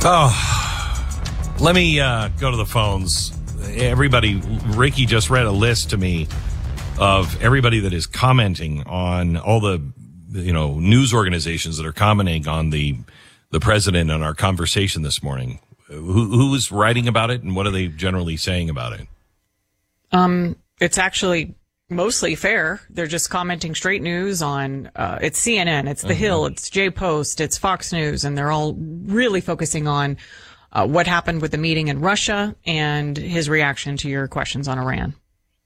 Oh, let me go to the phones. Everybody, Ricky just read a list to me of everybody that is commenting on all the, news organizations that are commenting on the president and our conversation this morning. Who was writing about it, and what are they generally saying about it? It's actually mostly fair. They're just commenting straight news on, it's CNN, it's The Hill, it's J-Post, it's Fox News, and they're all really focusing on what happened with the meeting in Russia and his reaction to your questions on Iran.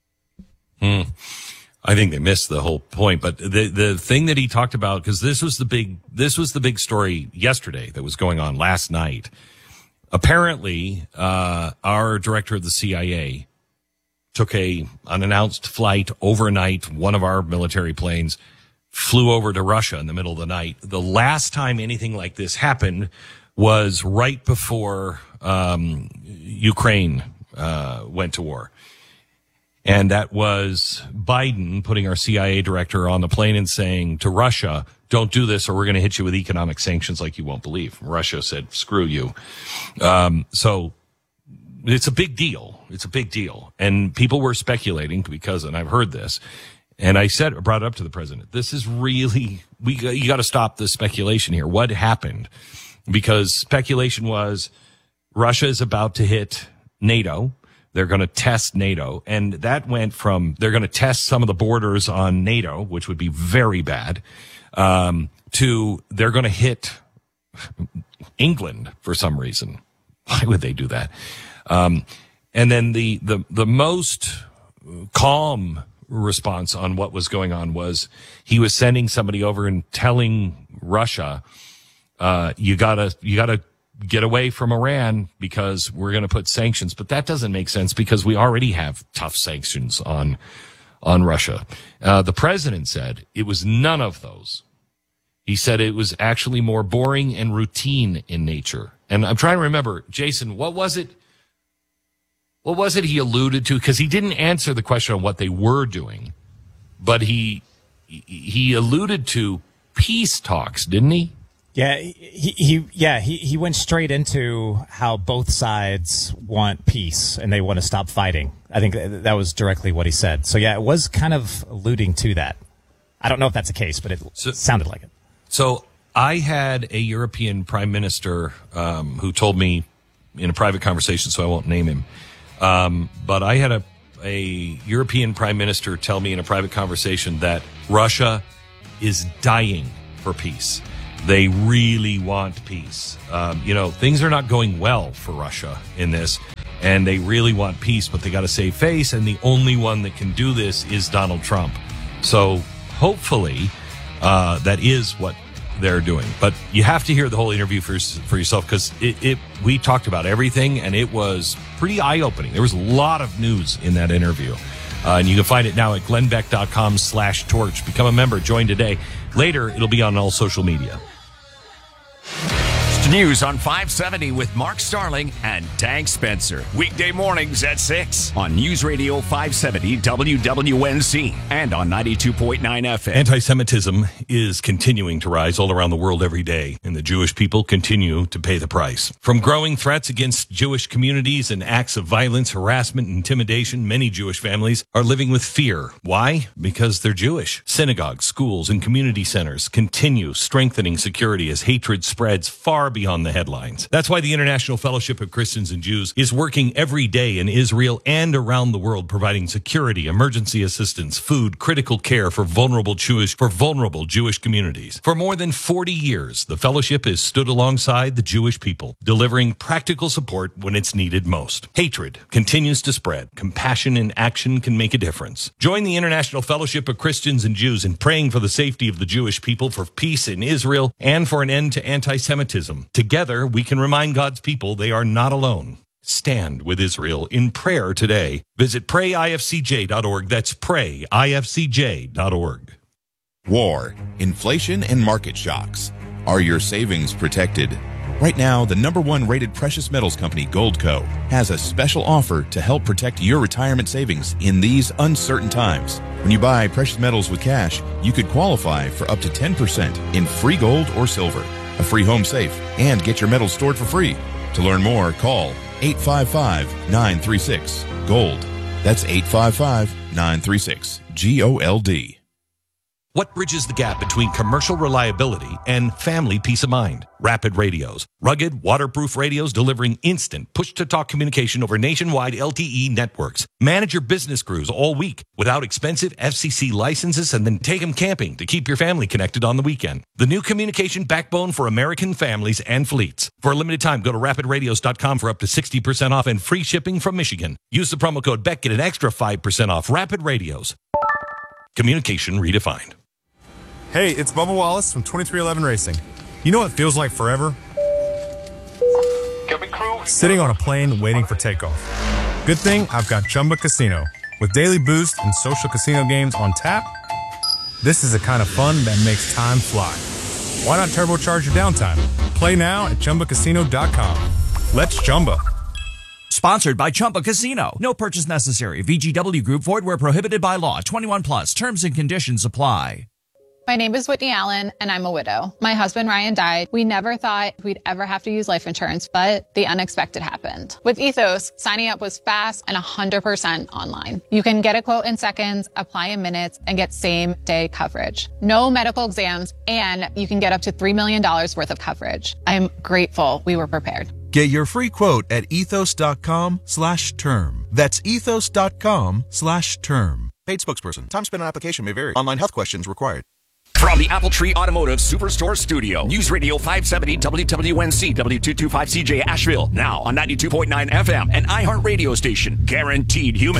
I think they missed the whole point, but the thing that he talked about, because this was the big story yesterday that was going on last night. Apparently, our director of the CIA took a unannounced flight overnight. One of our military planes flew over to Russia in the middle of the night. The last time anything like this happened was right before Ukraine went to war. And that was Biden putting our CIA director on the plane and saying to Russia, don't do this or we're going to hit you with economic sanctions like you won't believe. Russia said, screw you. So it's a big deal. It's a big deal. And people were speculating because, and I've heard this, and I brought it up to the president. This is really, you got to stop the speculation here. What happened? Because speculation was Russia is about to hit NATO. They're going to test NATO. And that went from they're going to test some of the borders on NATO, which would be very bad, to they're going to hit England for some reason. Why would they do that? And then the most calm response on what was going on was he was sending somebody over and telling Russia, you gotta get away from Iran because we're going to put sanctions. But that doesn't make sense because we already have tough sanctions on Russia. The president said it was none of those. He said it was actually more boring and routine in nature. And I'm trying to remember, Jason, what was it he alluded to? Because he didn't answer the question on what they were doing, but he alluded to peace talks, didn't he? Yeah, he went straight into how both sides want peace and they want to stop fighting. I think that was directly what he said. So yeah, it was kind of alluding to that. I don't know if that's the case, but it sounded like it. So I had a European prime minister who told me in a private conversation, so I won't name him. But I had a European prime minister tell me in a private conversation that Russia is dying for peace. They really want peace. Things are not going well for Russia in this, and they really want peace, but they got to save face, and the only one that can do this is Donald Trump. So hopefully that is what they're doing. But you have to hear the whole interview for yourself, because we talked about everything, and it was pretty eye-opening. There was a lot of news in that interview. And you can find it now at glennbeck.com/torch. Become a member. Join today. Later, it'll be on all social media. News on 570 with Mark Starling and Tank Spencer. Weekday mornings at 6 on News Radio 570 WWNC and on 92.9 FM. Anti-Semitism is continuing to rise all around the world every day, and the Jewish people continue to pay the price. From growing threats against Jewish communities and acts of violence, harassment, and intimidation, many Jewish families are living with fear. Why? Because they're Jewish. Synagogues, schools, and community centers continue strengthening security as hatred spreads far beyond the headlines. That's why the International Fellowship of Christians and Jews is working every day in Israel and around the world, providing security, emergency assistance, food, critical care for vulnerable Jewish communities. For more than 40 years, the fellowship has stood alongside the Jewish people, delivering practical support when it's needed most. Hatred continues to spread. Compassion and action can make a difference. Join the International Fellowship of Christians and Jews in praying for the safety of the Jewish people, for peace in Israel, and for an end to anti-Semitism. Together, we can remind God's people they are not alone. Stand with Israel in prayer today. Visit prayifcj.org. That's prayifcj.org. War, inflation, and market shocks. Are your savings protected? Right now, the #1 rated precious metals company, Goldco, has a special offer to help protect your retirement savings in these uncertain times. When you buy precious metals with cash, you could qualify for up to 10% in free gold or silver. a free home safe, and get your metals stored for free. To learn more, call 855-936-GOLD. That's 855-936-GOLD. What bridges the gap between commercial reliability and family peace of mind? Rapid Radios. Rugged, waterproof radios delivering instant push-to-talk communication over nationwide LTE networks. Manage your business crews all week without expensive FCC licenses, and then take them camping to keep your family connected on the weekend. The new communication backbone for American families and fleets. For a limited time, go to rapidradios.com for up to 60% off and free shipping from Michigan. Use the promo code BECK, get an extra 5% off. Rapid Radios. Communication redefined. Hey, it's Bubba Wallace from 2311 Racing. You know what feels like forever? Sitting on a plane waiting for takeoff. Good thing I've got Chumba Casino. With daily boost and social casino games on tap, this is the kind of fun that makes time fly. Why not turbocharge your downtime? Play now at ChumbaCasino.com. Let's Chumba. Sponsored by Chumba Casino. No purchase necessary. VGW Group. Void where prohibited by law. 21 plus. Terms and conditions apply. My name is Whitney Allen, and I'm a widow. My husband, Ryan, died. We never thought we'd ever have to use life insurance, but the unexpected happened. With Ethos, signing up was fast and 100% online. You can get a quote in seconds, apply in minutes, and get same-day coverage. No medical exams, and you can get up to $3 million worth of coverage. I'm grateful we were prepared. Get your free quote at ethos.com/term. That's ethos.com/term. Paid spokesperson. Time spent on application may vary. Online health questions required. From the Apple Tree Automotive Superstore Studio, News Radio 570 WWNC W225CJ Asheville, now on 92.9 FM and iHeart Radio Station, guaranteed human.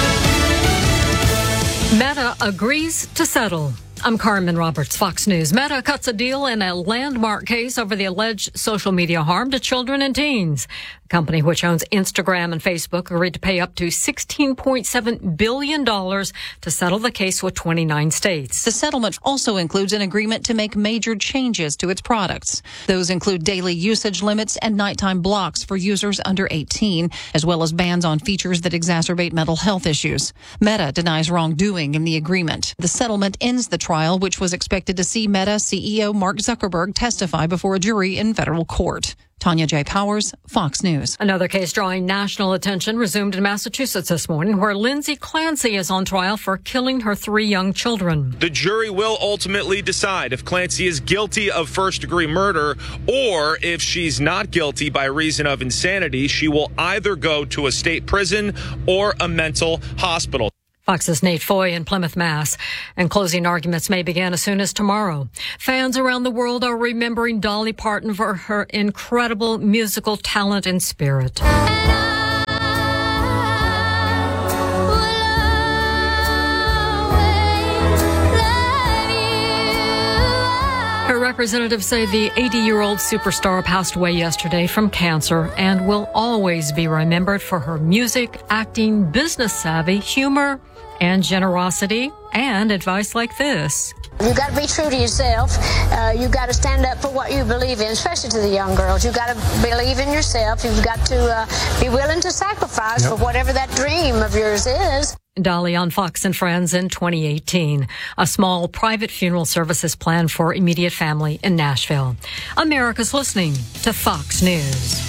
Meta agrees to settle. I'm Carmen Roberts, Fox News. Meta cuts a deal in a landmark case over the alleged social media harm to children and teens. The company, which owns Instagram and Facebook, agreed to pay up to $16.7 billion to settle the case with 29 states. The settlement also includes an agreement to make major changes to its products. Those include daily usage limits and nighttime blocks for users under 18, as well as bans on features that exacerbate mental health issues. Meta denies wrongdoing in the agreement. The settlement ends the trial, which was expected to see Meta CEO Mark Zuckerberg testify before a jury in federal court. Tanya J. Powers, Fox News. Another case drawing national attention resumed in Massachusetts this morning, where Lindsay Clancy is on trial for killing her 3 young children. The jury will ultimately decide if Clancy is guilty of first-degree murder, or if she's not guilty by reason of insanity. She will either go to a state prison or a mental hospital. Fox's Nate Foy in Plymouth, Mass. And closing arguments may begin as soon as tomorrow. Fans around the world are remembering Dolly Parton for her incredible musical talent and spirit. Her representatives say the 80-year-old superstar passed away yesterday from cancer and will always be remembered for her music, acting, business savvy, humor, and generosity, and advice like this. You got to be true to yourself. You got to stand up for what you believe in, especially to the young girls. You got to believe in yourself. You've got to be willing to sacrifice for whatever that dream of yours is. Dolly on Fox and Friends in 2018. A small private funeral service is planned for immediate family in Nashville. America's listening to Fox News.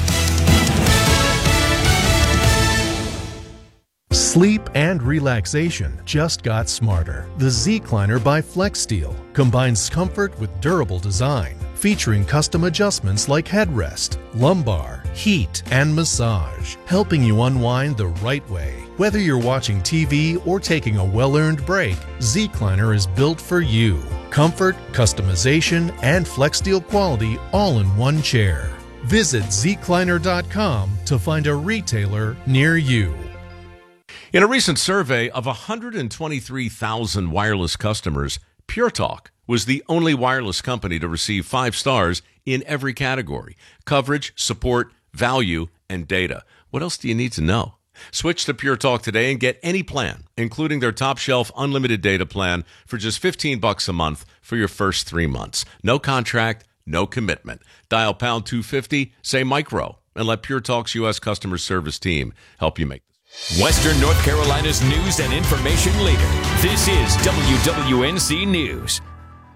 Sleep and relaxation just got smarter. The Zecliner by FlexSteel combines comfort with durable design, featuring custom adjustments like headrest, lumbar, heat, and massage, helping you unwind the right way. Whether you're watching TV or taking a well-earned break, Zecliner is built for you. Comfort, customization, and FlexSteel quality all in one chair. Visit Zecliner.com to find a retailer near you. In a recent survey of 123,000 wireless customers, Pure Talk was the only wireless company to receive 5 stars in every category: coverage, support, value, and data. What else do you need to know? Switch to Pure Talk today and get any plan, including their top shelf unlimited data plan, for just $15 a month for your first 3 months. No contract, no commitment. Dial pound 250, say micro, and let Pure Talk's U.S. customer service team help you make this. Western North Carolina's news and information leader. This is WWNC News.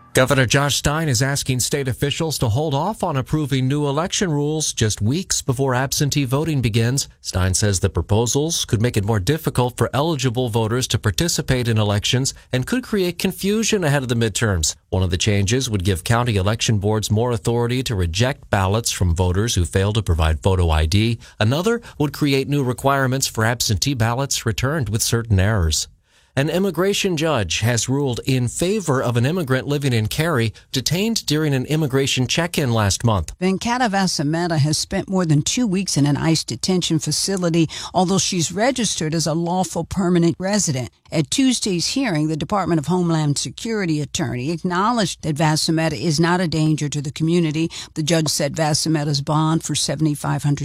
Governor Josh Stein is asking state officials to hold off on approving new election rules just weeks before absentee voting begins. Stein says the proposals could make it more difficult for eligible voters to participate in elections and could create confusion ahead of the midterms. One of the changes would give county election boards more authority to reject ballots from voters who fail to provide photo ID. Another would create new requirements for absentee ballots returned with certain errors. An immigration judge has ruled in favor of an immigrant living in Cary detained during an immigration check-in last month. Venkata Vasameta has spent more than 2 weeks in an ICE detention facility, although she's registered as a lawful permanent resident. At Tuesday's hearing, the Department of Homeland Security attorney acknowledged that Vasameta is not a danger to the community. The judge set Vasameta's bond for $7,500.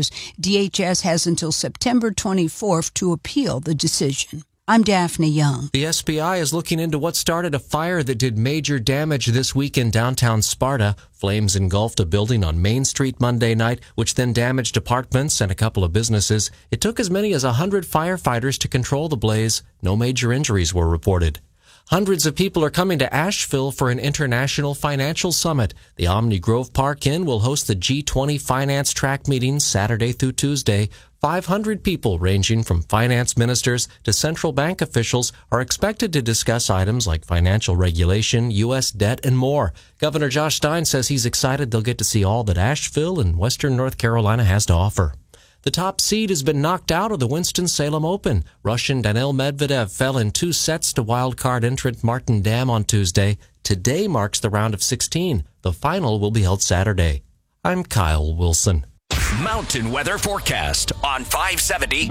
DHS has until September 24th to appeal the decision. I'm Daphne Young. The SBI is looking into what started a fire that did major damage this week in downtown Sparta. Flames engulfed a building on Main Street Monday night, which then damaged apartments and a couple of businesses. It took as many as 100 firefighters to control the blaze. No major injuries were reported. Hundreds of people are coming to Asheville for an international financial summit. The Omni Grove Park Inn will host the G20 Finance Track meetings Saturday through Tuesday. 500 people ranging from finance ministers to central bank officials are expected to discuss items like financial regulation, U.S. debt, and more. Governor Josh Stein says he's excited they'll get to see all that Asheville and Western North Carolina has to offer. The top seed has been knocked out of the Winston-Salem Open. Russian Daniil Medvedev fell in 2 sets to wildcard entrant Martin Damm on Tuesday. Today marks the round of 16. The final will be held Saturday. I'm Kyle Wilson. Mountain weather forecast on 570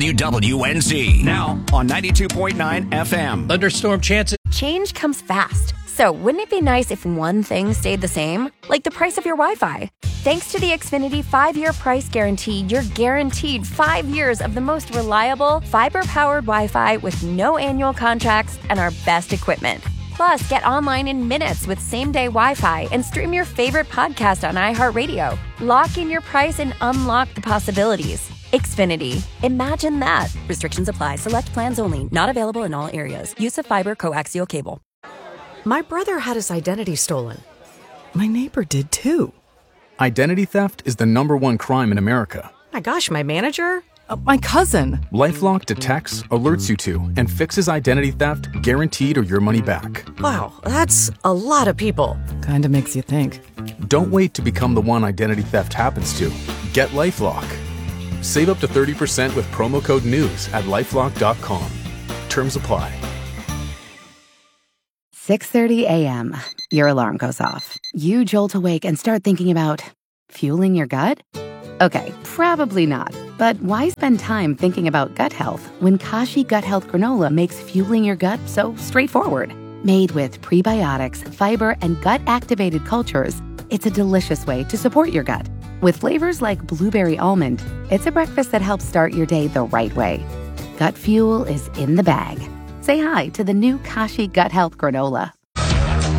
WWNZ. Now on 92.9 FM. Thunderstorm chances. Change comes fast. So wouldn't it be nice if one thing stayed the same? Like the price of your Wi-Fi. Thanks to the Xfinity 5-year price guarantee, you're guaranteed 5 years of the most reliable, fiber-powered Wi-Fi with no annual contracts and our best equipment. Plus, get online in minutes with same-day Wi-Fi and stream your favorite podcast on iHeartRadio. Lock in your price and unlock the possibilities. Xfinity. Imagine that. Restrictions apply. Select plans only. Not available in all areas. Use of fiber coaxial cable. My brother had his identity stolen. My neighbor did too. Identity theft is the #1 crime in America. My gosh, my manager? My cousin. LifeLock detects, alerts you to, and fixes identity theft guaranteed or your money back. Wow, that's a lot of people. Kinda makes you think. Don't wait to become the one identity theft happens to. Get LifeLock. Save up to 30% with promo code NEWS at LifeLock.com. Terms apply. 6:30 a.m. Your alarm goes off. You jolt awake and start thinking about fueling your gut? Okay, probably not. But why spend time thinking about gut health when Kashi Gut Health Granola makes fueling your gut so straightforward? Made with prebiotics, fiber, and gut-activated cultures, it's a delicious way to support your gut. With flavors like blueberry almond, it's a breakfast that helps start your day the right way. Gut fuel is in the bag. Say hi to the new Kashi Gut Health Granola.